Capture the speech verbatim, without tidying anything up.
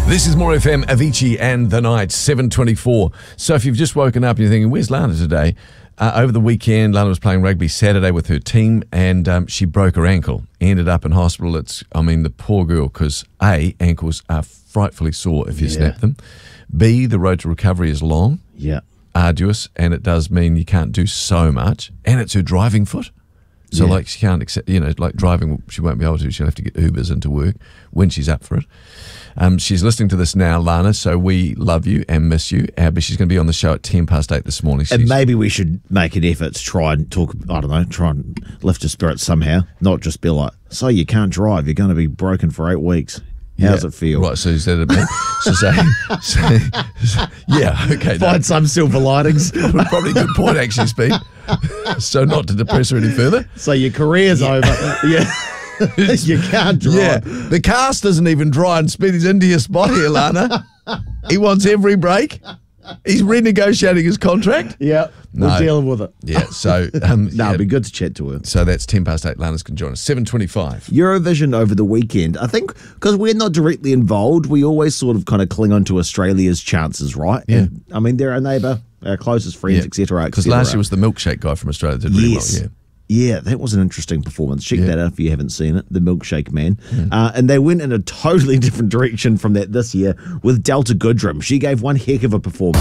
This is More F M, Avicii and the Night, seven twenty-four. So if you've just woken up and you're thinking, where's Lana today? Uh, over the weekend, Lana was playing rugby Saturday with her team and um, she broke her ankle. Ended up in hospital. It's, I mean, the poor girl, because A, ankles are frightfully sore if you Yeah. snap them. B, the road to recovery is long, Yeah. arduous, and it does mean you can't do so much. And it's her driving foot. So, Yeah. like, she can't accept, you know, like driving, she won't be able to. She'll have to get Ubers into work when she's up for it. Um, she's listening to this now, Lana, so we love you and miss you. Uh, but she's going to be on the show at ten past eight this morning. And She's- maybe we should make an effort to try and talk, I don't know, try and lift her spirits somehow. Not just be like, so you can't drive, you're going to be broken for eight weeks. How does it feel? Right, so is that a bit? so say, say, say, yeah, okay. no. Find some silver linings. Probably a good point, actually, Speed. So not to depress her any further. So your career's over. Yeah. You can't drive. Yeah, the cast isn't even dry and Speedy's into your spot here, Lana. He wants every break. He's renegotiating his contract. Yeah. We're No. dealing with it. Yeah, so um, No, yeah. it'd be good to chat to her. So that's ten past eight. Lana's can join us. seven twenty-five. Eurovision over the weekend, I think, because we're not directly involved, we always sort of kind of cling on to Australia's chances, right? Yeah. And, I mean, they're our neighbour, our closest friends, et cetera, et Because cetera. last year was the milkshake guy from Australia that did really Yes. well. Yeah. Yeah, that was an interesting performance. Check Yeah. that out if you haven't seen it, The Milkshake Man. Uh, and they went in a totally different direction from that this year with Delta Goodrem. She gave one heck of a performance.